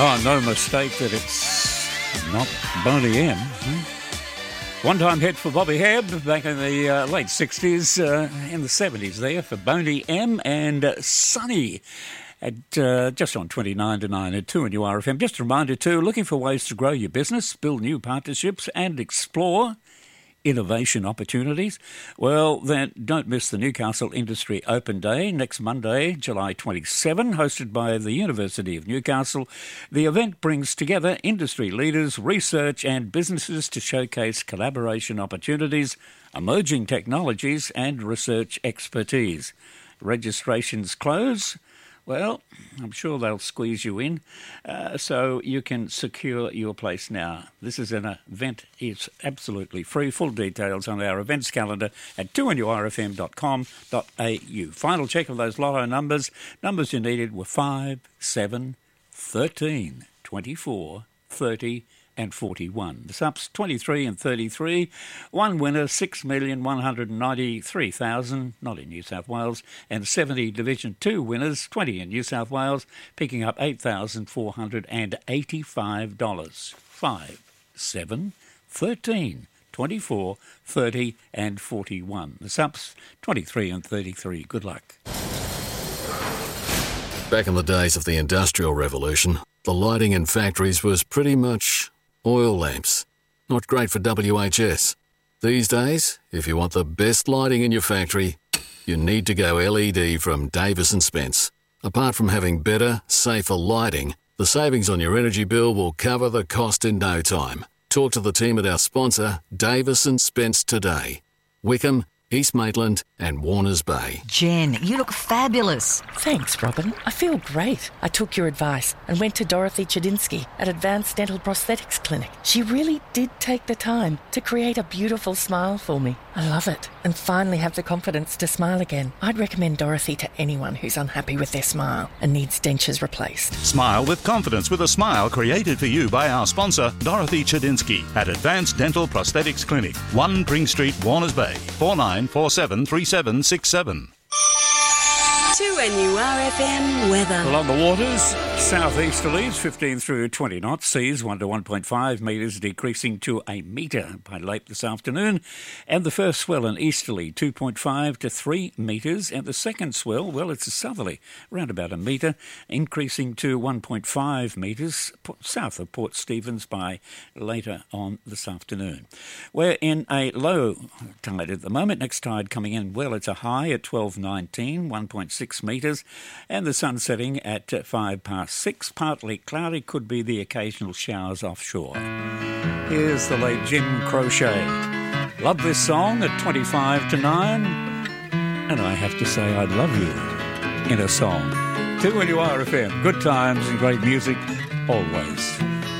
Oh, no mistake that it's not Boney M. One-time hit for Bobby Hebb back in the late 60s, in the 70s there for Boney M and Sunny at just on 29 to 9 at 2 on URFM. Just a reminder too, looking for ways to grow your business, build new partnerships and explore innovation opportunities? Well, then don't miss the Newcastle Industry Open Day next Monday, July 27, hosted by the University of Newcastle. The event brings together industry leaders, research and businesses to showcase collaboration opportunities, emerging technologies and research expertise. Registrations close. Well, I'm sure they'll squeeze you in, so you can secure your place now. This is an event. It's absolutely free. Full details on our events calendar at 2NURFM.com.au. Final check of those lotto numbers. Numbers you needed were 5, 7, 13, 24, 30 and 41. The subs 23 and 33. One winner, 6,193,000, not in New South Wales, and 70 Division 2 winners, 20 in New South Wales, picking up $8,485. 5, 7, 13, 24, 30 and 41. The subs 23 and 33. Good luck. Back in the days of the Industrial Revolution, the lighting in factories was pretty much oil lamps. Not great for WHS. These days, if you want the best lighting in your factory, you need to go LED from Davis & Spence. Apart from having better, safer lighting, the savings on your energy bill will cover the cost in no time. Talk to the team at our sponsor, Davis & Spence today. Wickham, East Maitland and Warners Bay. Jen, you look fabulous. Thanks, Robin. I feel great. I took your advice and went to Dorothy Chedinsky at Advanced Dental Prosthetics Clinic. She really did take the time to create a beautiful smile for me. I love it and finally have the confidence to smile again. I'd recommend Dorothy to anyone who's unhappy with their smile and needs dentures replaced. Smile with confidence with a smile created for you by our sponsor, Dorothy Chedinsky at Advanced Dental Prosthetics Clinic, 1 Pring Street, Warners Bay, 49473767. 2NURFM weather. Along the waters, southeasterlies 15 through 20 knots, seas 1 to 1.5 metres, decreasing to a metre by late this afternoon. And the first swell in easterly 2.5 to 3 metres, and the second swell, well, it's a southerly, around about a metre, increasing to 1.5 metres south of Port Stephens by later on this afternoon. We're in a low tide at the moment. Next tide coming in, well, it's a high at 12:19, 1.6 metres, and the sun setting at 6:05. Partly cloudy, could be the occasional showers offshore. Here's the late Jim Crochet. Love this song at 25 to 9, and I have to say I love you in a song. 2NURFM, good times and great music always.